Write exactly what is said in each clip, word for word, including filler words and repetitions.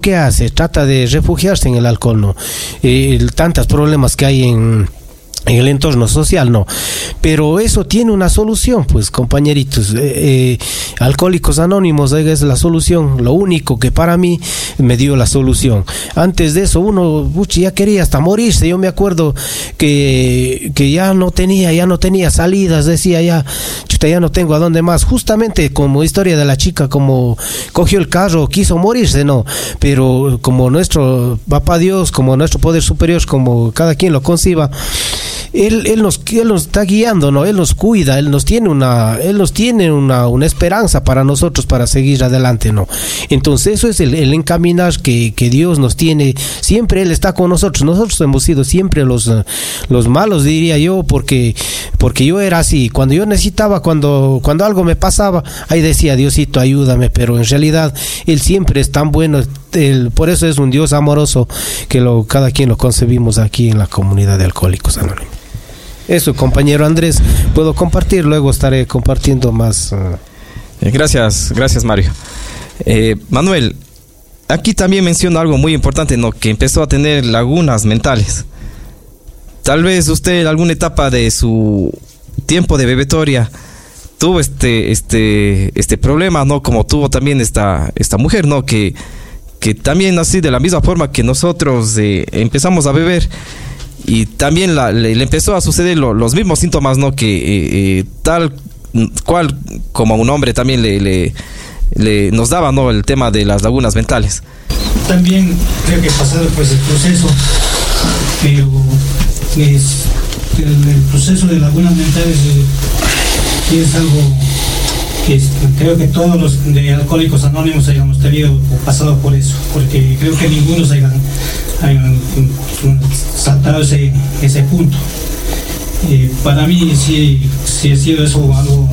¿qué hace? Trata de refugiarse en el alcohol, ¿no? Eh, tantos problemas que hay en... en el entorno social, no, pero eso tiene una solución, pues, compañeritos. eh, eh, Alcohólicos Anónimos es la solución, lo único que para mí me dio la solución. Antes de eso uno puch, ya quería hasta morirse. Yo me acuerdo que, que ya no tenía, ya no tenía salidas, decía ya, chuta, ya no tengo a dónde más, justamente como historia de la chica, como cogió el carro, quiso morirse, no, pero como nuestro papá Dios, como nuestro poder superior, como cada quien lo conciba, Él, él, nos, él nos está guiando, ¿no? Él nos cuida, Él nos tiene una, él nos tiene una, una esperanza para nosotros para seguir adelante, ¿no? Entonces eso es el, el encaminar que, que Dios nos tiene, siempre Él está con nosotros. Nosotros hemos sido siempre los, los malos, diría yo, porque, porque yo era así. Cuando yo necesitaba, cuando, cuando algo me pasaba, ahí decía, Diosito, ayúdame, pero en realidad Él siempre es tan bueno. Él, por eso es un Dios amoroso que lo, cada quien lo concebimos aquí en la comunidad de Alcohólicos Anónimos. Eso, compañero Andrés, puedo compartir, luego estaré compartiendo más. Uh... Gracias, gracias Mario. Eh, Manuel, aquí también menciona algo muy importante, ¿no? Que empezó a tener lagunas mentales. Tal vez usted en alguna etapa de su tiempo de bebetoria tuvo este, este, este problema, ¿no? Como tuvo también esta, esta mujer, ¿no? Que, que también así de la misma forma que nosotros eh, empezamos a beber. Y también la, le, le empezó a suceder lo, los mismos síntomas, ¿no? Que eh, eh, tal cual como a un hombre también le, le, le nos daba, ¿no? El tema de las lagunas mentales. También creo que he pasado pues el proceso, pero es, el, el proceso de lagunas mentales eh, es algo que es, creo que todos los de Alcohólicos Anónimos hayamos tenido o pasado por eso, porque creo que ninguno se hayan, hayan saltado ese, ese punto. Eh, para mí sí, sí ha sido eso algo,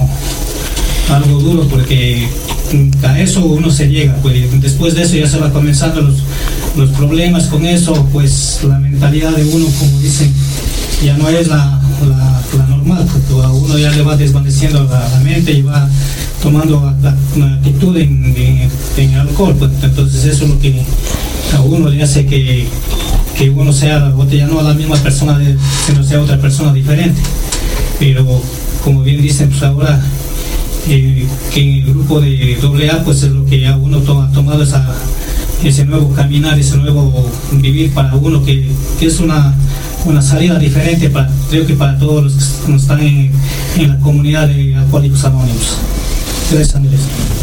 algo duro, porque a eso uno se llega, pues después de eso ya se va comenzando los, los problemas con eso, pues la mentalidad de uno, como dicen, ya no es la, la, la normal, porque a uno ya le va desvaneciendo la, la mente y va tomando la, una actitud en, en, en alcohol, pues entonces eso es lo que a uno le hace que, que uno sea, ya no la misma persona, de, sino sea otra persona diferente. Pero como bien dicen, pues ahora eh, que en el grupo de doble A pues es lo que ya uno toma, ha tomado esa, ese nuevo caminar, ese nuevo vivir para uno, que, que es una, una salida diferente para, creo que para todos los que no están en, en la comunidad de Alcohólicos Anónimos. Gracias, Andrés.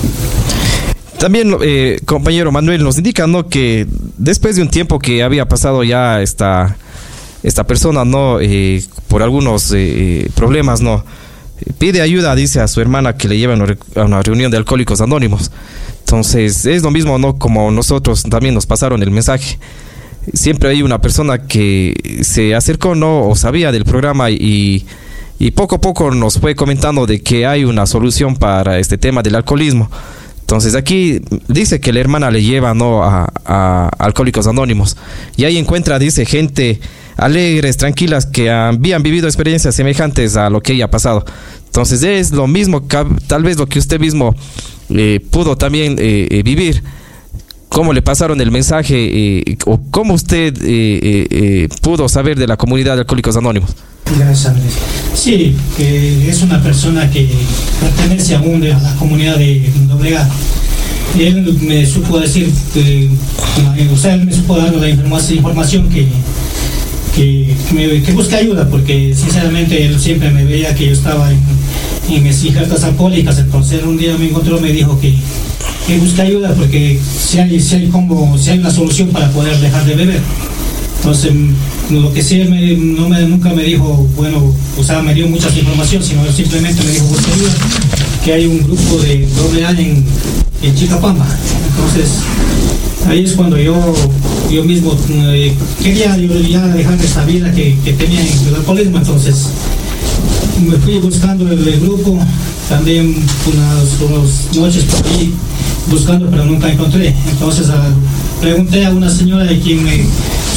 También, eh, compañero Manuel, nos indica, ¿no? Que después de un tiempo que había pasado ya esta, esta persona, ¿no? Eh, por algunos eh, problemas, ¿no? Pide ayuda, dice a su hermana que le lleven a una reunión de Alcohólicos Anónimos. Entonces, es lo mismo, ¿no? Como nosotros también nos pasaron el mensaje. Siempre hay una persona que se acercó, ¿no? O sabía del programa y, y poco a poco nos fue comentando de que hay una solución para este tema del alcoholismo. Entonces aquí dice que la hermana le lleva, ¿no? a, a Alcohólicos Anónimos, y ahí encuentra, dice, gente alegres, tranquilas, que habían vivido experiencias semejantes a lo que ella ha pasado. Entonces es lo mismo, tal vez lo que usted mismo eh, pudo también eh, eh, vivir. ¿Cómo le pasaron el mensaje eh, o cómo usted eh, eh, eh, pudo saber de la comunidad de Alcohólicos Anónimos? Gracias, Andrés. Sí, que es una persona que pertenece aún a la comunidad de doble A. Él me supo decir, que, o sea, él me supo dar la información que, que, me, que busque ayuda, porque sinceramente él siempre me veía que yo estaba en, en mis injertas alcohólicas. Entonces un día me encontró y me dijo que, que busque ayuda, porque si hay, si hay como, si hay una solución para poder dejar de beber. Entonces, lo que sí, él me, no me, nunca me dijo, bueno, o sea, me dio mucha información, sino simplemente me dijo, busque ayuda, que hay un grupo de doble A en, en Chicapamba. Entonces, ahí es cuando yo, yo mismo eh, quería yo ya dejar esta vida que, que tenía en el alcoholismo. Entonces, me fui buscando el, el grupo, también unas, unas noches por ahí buscando, pero nunca encontré. Entonces, a, pregunté a una señora de quien me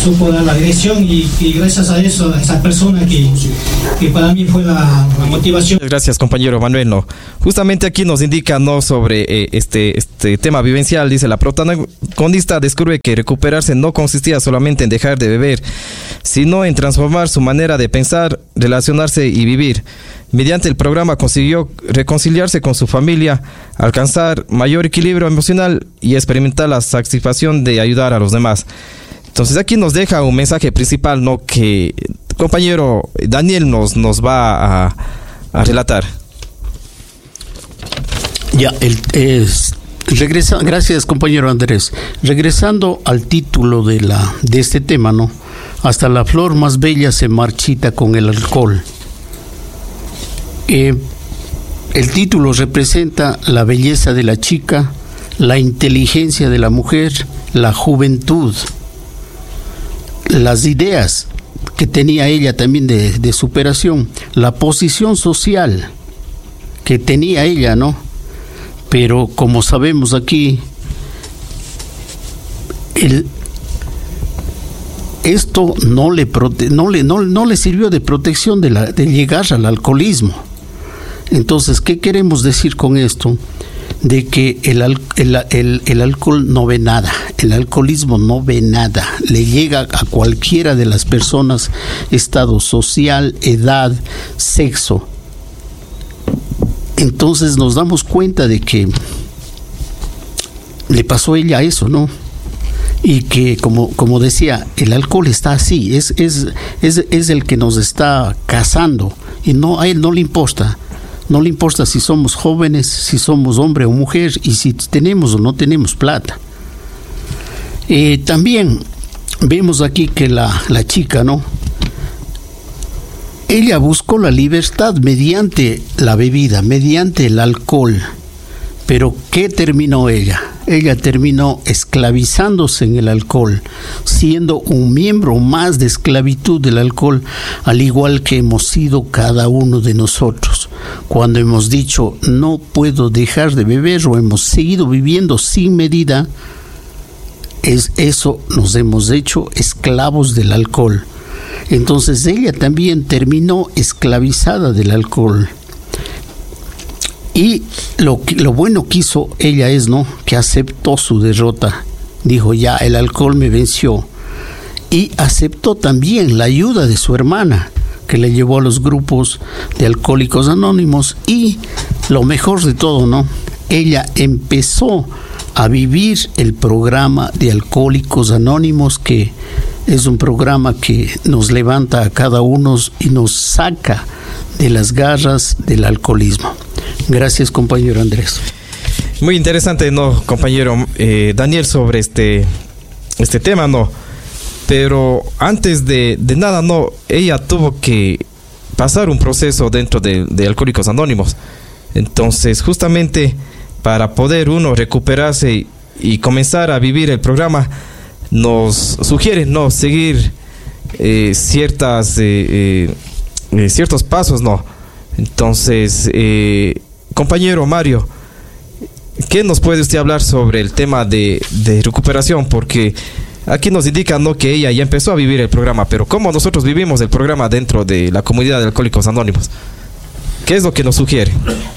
supo dar la dirección y, y gracias a eso, a esa persona que, que para mí fue la, la motivación. Gracias, compañero Manuel. No, justamente aquí nos indica no sobre eh, este, este tema vivencial. Dice: la protagonista descubre que recuperarse no consistía solamente en dejar de beber, sino en transformar su manera de pensar, relacionarse y vivir. Mediante el programa consiguió reconciliarse con su familia, alcanzar mayor equilibrio emocional y experimentar la satisfacción de ayudar a los demás. Entonces aquí nos deja un mensaje principal, ¿no?, que el compañero Daniel nos, nos va a, a relatar. Ya, el, es, regresa, gracias, compañero Andrés. Regresando al título de, la, de este tema, ¿no? Hasta la flor más bella se marchita con el alcohol. Eh, el título representa la belleza de la chica, la inteligencia de la mujer, la juventud, las ideas que tenía ella también de, de superación, la posición social que tenía ella, ¿no? Pero como sabemos aquí, el, esto no le, prote, no, le, no, no le sirvió de protección de, la, de llegar al alcoholismo. Entonces, ¿qué queremos decir con esto? De que el, el, el, el alcohol no ve nada, el alcoholismo no ve nada, le llega a cualquiera de las personas, estado social, edad, sexo. Entonces nos damos cuenta de que le pasó a ella eso, ¿no? Y que, como, como decía, el alcohol está así, es, es, es, es el que nos está cazando, y no, a él no le importa. No le importa si somos jóvenes, si somos hombre o mujer, y si tenemos o no tenemos plata. Eh, también vemos aquí que la, la chica, ¿no? Ella buscó la libertad mediante la bebida, mediante el alcohol. Pero ¿qué terminó ella? Ella terminó esclavizándose en el alcohol, siendo un miembro más de esclavitud del alcohol, al igual que hemos sido cada uno de nosotros. Cuando hemos dicho no puedo dejar de beber o hemos seguido viviendo sin medida, es eso, nos hemos hecho esclavos del alcohol. Entonces ella también terminó esclavizada del alcohol. Y lo, lo bueno que hizo ella es, ¿no?, que aceptó su derrota. Dijo, ya, el alcohol me venció. Y aceptó también la ayuda de su hermana, que le llevó a los grupos de Alcohólicos Anónimos. Y lo mejor de todo, ¿no?, ella empezó a vivir el programa de Alcohólicos Anónimos, que es un programa que nos levanta a cada uno y nos saca de las garras del alcoholismo. Gracias, compañero Andrés. Muy interesante, ¿no, compañero eh, Daniel, sobre este, este tema, ¿no? Pero antes de, de nada, ¿no?, ella tuvo que pasar un proceso dentro de, de Alcohólicos Anónimos. Entonces, justamente para poder uno recuperarse y, y comenzar a vivir el programa, nos sugieren, ¿no?, seguir eh, ciertas eh, eh, ciertos pasos, ¿no? Entonces, eh, compañero Mario, ¿qué nos puede usted hablar sobre el tema de, de recuperación? Porque aquí nos indican, ¿no?, que ella ya empezó a vivir el programa, pero ¿cómo nosotros vivimos el programa dentro de la comunidad de Alcohólicos Anónimos? ¿Qué es lo que nos sugiere?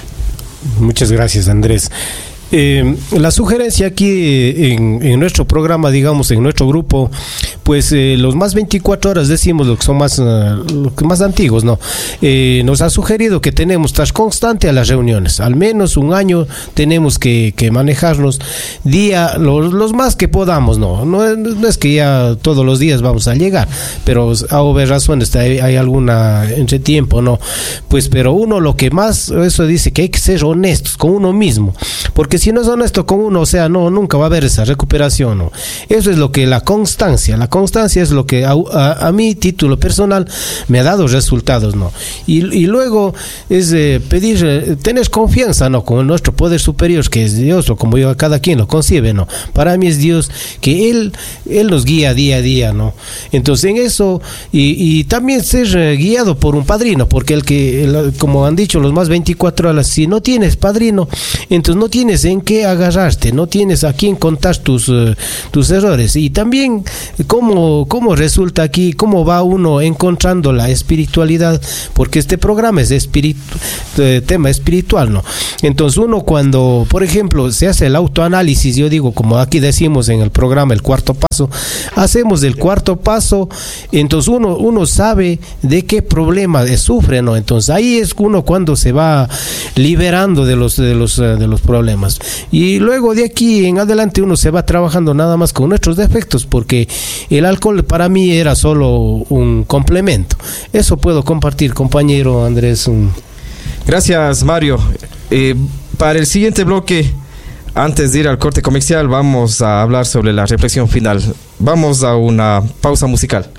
Muchas gracias, Andrés. Eh, la sugerencia aquí eh, en, en nuestro programa, digamos, en nuestro grupo, pues eh, los más veinticuatro horas decimos, lo que son más, uh, lo que más antiguos, ¿no? Eh, nos ha sugerido que tenemos tras constante a las reuniones, al menos un año tenemos que, que manejarnos día, los, los más que podamos, ¿no? No, no es que ya todos los días vamos a llegar, pero a ver razones, hay, hay alguna entretiempo, ¿no? Pues, pero uno lo que más, eso dice que hay que ser honestos con uno mismo, porque si no es honesto con uno, o sea, no, nunca va a haber esa recuperación, ¿no? Eso es lo que la constancia, la constancia es lo que a, a, a mi título personal me ha dado resultados, ¿no? Y, y luego es eh, pedir, eh, tener confianza, ¿no?, con nuestro poder superior, que es Dios, o como yo, cada quien lo concibe, ¿no? Para mí es Dios, que Él, Él nos guía día a día, ¿no? Entonces en eso, y, y también ser eh, guiado por un padrino, porque el que, el, como han dicho los más veinticuatro horas, si no tienes padrino, entonces no tienes en qué agarrarte, no tienes a quién contar tus, uh, tus errores. Y también cómo, cómo resulta aquí, cómo va uno encontrando la espiritualidad, porque este programa es de espiritu, de tema espiritual, ¿no? Entonces uno cuando, por ejemplo, se hace el autoanálisis, yo digo, como aquí decimos en el programa, el cuarto paso, hacemos el cuarto paso, entonces uno, uno sabe de qué problema sufre, ¿no? Entonces ahí es uno cuando se va liberando de los, de los, de los problemas. Y luego de aquí en adelante uno se va trabajando nada más con nuestros defectos, porque el alcohol para mí era solo un complemento. Eso puedo compartir, compañero Andrés. Gracias, Mario. Eh, para el siguiente bloque, antes de ir al corte comercial, vamos a hablar sobre la reflexión final. Vamos a una pausa musical.